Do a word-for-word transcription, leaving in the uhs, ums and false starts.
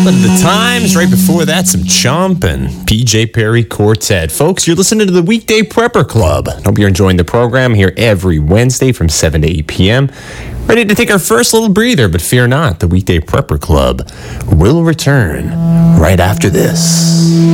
Top of the Times. Right before that, some Chomp and P J Perry Quartet. Folks, you're listening to the Weekday Prepper Club. Hope you're enjoying the program here every Wednesday from seven to eight p.m. Ready to take our first little breather, but fear not, the Weekday Prepper Club will return right after this.